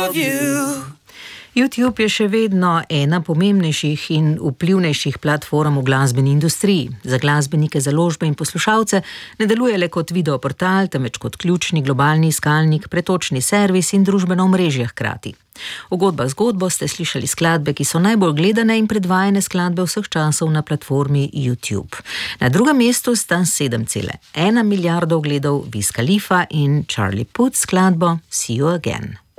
love you. YouTube je še vedno ena pomembnejših in vplivnejših platform v glasbeni industriji. Za glasbenike, založbe in poslušalce ne deluje le kot videoportal, temveč kot ključni globalni iskalnik, pretočni servis in družbeno omrežje hkrati. V Godbah zgodbo ste slišali skladbe, ki so najbolj gledane in predvajane skladbe vseh časov na platformi YouTube. Na drugem mestu sta 7,1 milijardo ogledov Wiz Khalifa in Charlie Puth skladbo See You Again.